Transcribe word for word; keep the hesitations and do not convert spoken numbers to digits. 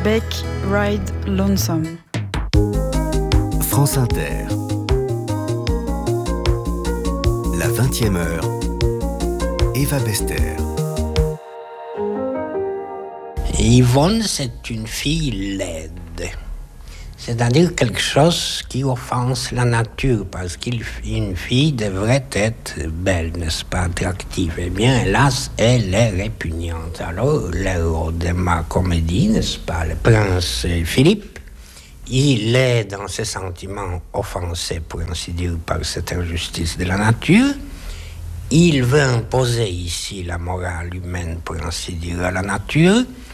Beck Ride Lonesome. France Inter. La vingtième heure. Eva Bester. Yvonne, c'est une fille laide. C'est-à-dire quelque chose qui offense la nature, parce qu'une fille devrait être belle, n'est-ce pas, attractive. Eh bien, hélas, elle est répugnante. Alors, l'héros de ma comédie, n'est-ce pas, le prince Philippe, il est dans ses sentiments offensés, pour ainsi dire, par cette injustice de la nature. Il veut imposer ici la morale humaine, pour ainsi dire, à la nature.